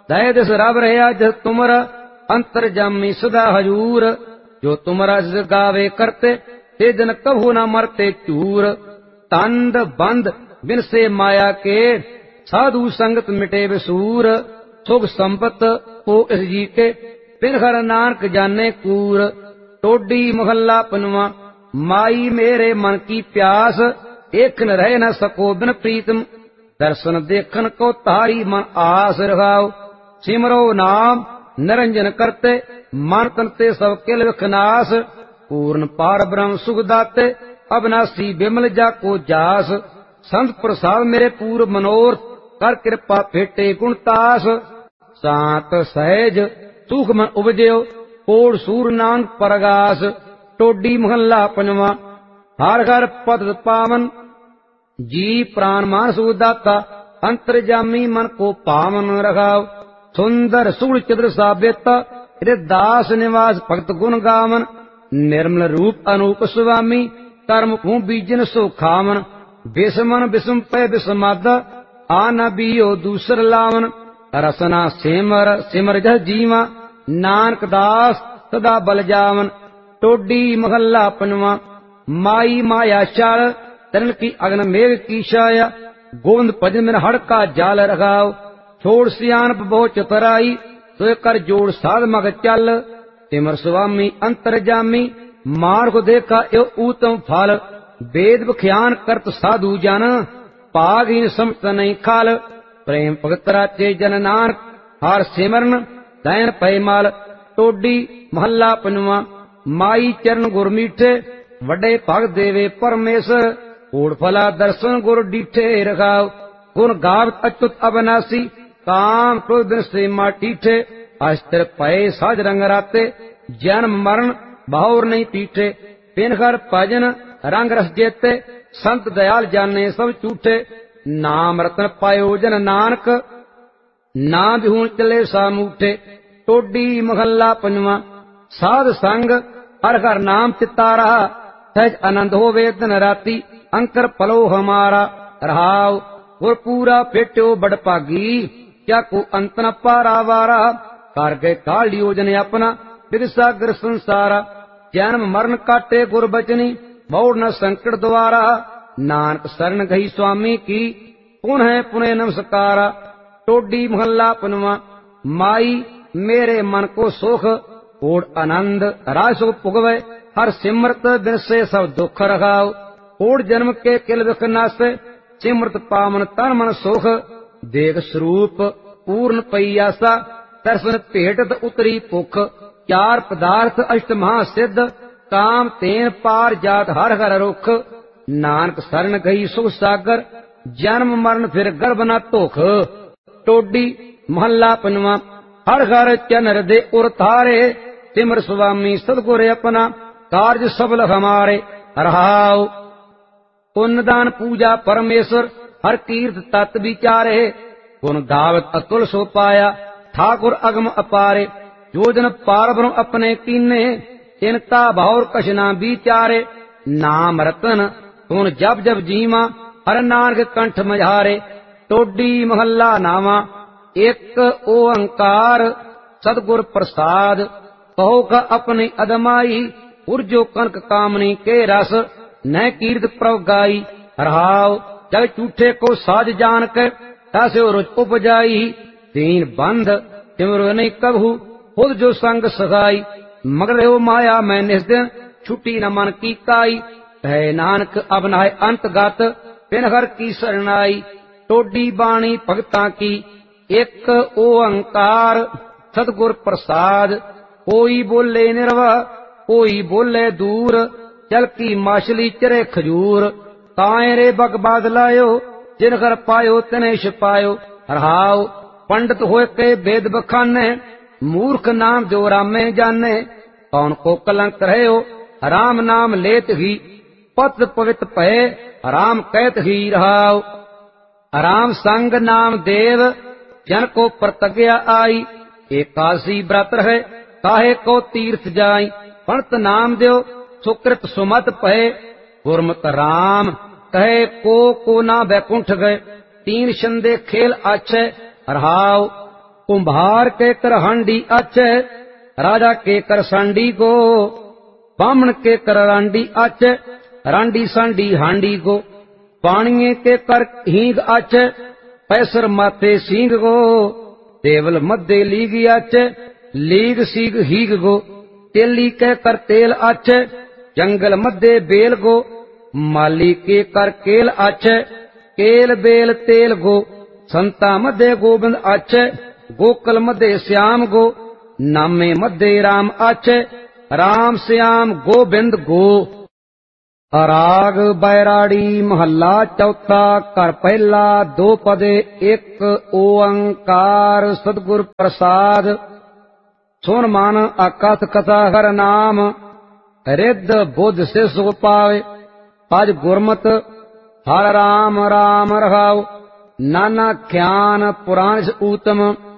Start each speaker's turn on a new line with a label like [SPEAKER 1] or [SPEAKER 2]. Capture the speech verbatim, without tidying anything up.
[SPEAKER 1] दय दिस रब रहा जस तुमरा अंतर जामी सदा हजूर। जो तुमरा जिस गावे करते ते जन कभू न मरते चूर। तंद बंद बिन से माया के साधु संगत मिटे विसूर। सुख संपत हो इस जी के बिन हर नानक जाने कूर। टोडी मोहल्ला पनवा माई मेरे मन की प्यास। एक न रह न सको बिन प्रीतम दर्शन देखन को तारी मन आस रखाओ। सिमरो नाम निरंजन करते मन तनते सब किल विखनाश। पूर्ण पार ब्रह्म सुख दाते अविनाशी बिमल जाको जास। संत प्रसाद मेरे पूर्व मनोर कर कृपा फेटे गुणतास। शांत सहज सुख मन उपजयो कोड़ सूर नानक परगास। टोडी मोहल्ला पंजवा हर घर पद पावन जी प्राण मान सुख दाता अंतर जामी मन को पावन रखाओ। सुंदर सुगुण चित्र साबेता दास निवास भक्त गुण गावन। निर्मल रूप अनूप स्वामी कर्म भू बीजन सो खावन। बिस्मन बिस्म पे बिस्मादा आना बीओ दूसर लावन। रसना सिमर सिमर जह जीवा नानक दास सदा बल जावन। टोडी महल्ला पंजवा माई माया चाल तरन की अग्न मेघ की छाया। गोविंद भजन में हड़ का जाल रखाओ। छोड़ सियानप बहु चतुराई तो कर जोड़ साध मग चल। तिमर स्वामी अंतर जामी मार को देखा यो उत्तम फल। वेद बख्यान करत साधु जन पागीन समत नहीं खाल। प्रेम भगत राचे जन नानक हर सिमरन दैन पैमाल। टोडी महल्ला पंजवा माई चरण गुर मीठे वड्डे भग देवे परमेश्वर। कोड़ फला दर्शन गुर डीठे रखाओ। गुण गावत अच्युत अविनाशी काम क्रोध दिन से माटीठे। अस्त्र पय साज रंग राते जन्म मरण भावर नहीं पीठे। पिनखर भजन रंग रस जेते संत दयाल जाने सब झूठे। नाम रतन पायो जन नानक ना बिहून चले सामूठे। टोडी महल्ला पंजवा साध संग हर हर नाम चिता रहा। सहज आनंद हो वे दिन राती अंकर पलो हमारा रहाव। गुर पूरा फेट्यो बड़ भागी क्या को अंत न पारा वारा। कर गए काल योजन अपना विद सागर संसारा। जन्म मरण काटे गुर बचनी बहु न संकट द्वारा। नानक शरण गई स्वामी की पुनः पुनः नमस्कारा। टोडी मोहल्ला पंजवा माई मेरे मन को सुख ओढ़ आनंद राज सुख पुगवे। हर सिमरत दिन से सब दुख रखाओ। ओढ़ जन्म के किल विख नासे सिमरत पावन तन मन सुख। देख स्वरूप पूर्ण पई आसा दर्शन भेटत उतरी भुख। चार पदार्थ अष्ट महा सिद्ध काम तेन पार जात हर हर रुख। नानक शरण गई सुख सागर जन्म मरण फिर गर्भ न धोख। टोडी महल्ला पंजवा हर हर चनर दे उर थारे। सिमर स्वामी सदगुर अपना कार्य सबल हमारे रहाओ। पुण्य दान पूजा परमेश्वर हर कीर्त तत् विचारे। गुण गावत अतुल सो पाया ठाकुर अगम अपारे। योजन पार ब्रह्म अपने कीने चिंता भावर कशना विचारे। नाम रतन सुन जब जब जीवा हर नानक कंठ मझारे। टोडी महल्ला नावा एक ओंकार सदगुर प्रसाद। कहो का अपनी अदमाई उर्जो कनक कामनी के रस न कीर्त प्रभ गाई रहाव। जग झूठे को साज जान के तसे रुच उपजाई। दीन बंध तिमरो नहीं कभू खुद जो संग सगाई। मगर हो माया मैं निस्दिन छुट्टी न मन की काई। है नानक अब न है अंतगत बिन हर की शरणाई। टोडी बाणी भगता की एक ओंकार सतगुर प्रसाद। कोई बोले निर्वा कोई बोले दूर जल की माछली चरे खजूर। ताए रे बग बाद लायो जिन घर पायो तने छिपायो रहाओ। पंडित होए के वेद बखाने मूर्ख नाम जो रामे जाने। कौन को कलंक रहे हो राम नाम लेत ही पत पवित पय राम कहत ही रहाओ। राम संग नाम देव जन को प्रतिज्ञा आई। एकादशी व्रत रहे काहे को तीर्थ जाई। पंत नाम देव सुकृत सुमत पय गुरमत राम कहे को को ना बैकुंठ गए। तीन छंदे खेल अच्छे रहाओ। कुम्हार के कर हांडी आचे, राजा के कर सांडी गो, बामण के कर रांडी आचे, रांडी सांडी हांडी गो, पाणिये के कर हींग आचे, पैसर माथे सींग गो, देवल मध्य लीग आचे, लीग सीग हीग गो, तेली के कर तेल आचे, जंगल मध्य बेल गो, माली के कर केल आचे, केल बेल तेल गो, संता मध्य गोविंद आचे, गोकल मध्य श्याम गो, नामे मध्य राम आचे, राम श्याम गोविंद गो। राग बैराड़ी महला चौथा, कर पहला दो पदे एक ओंकार सदगुर प्रसाद। सुन मान अकथ कथा हर नाम, रिद्ध बुद्ध से सुख पावे, आज गुरमत हर राम राम रहाओ, नाना ख्यान पुराण से उत्तम।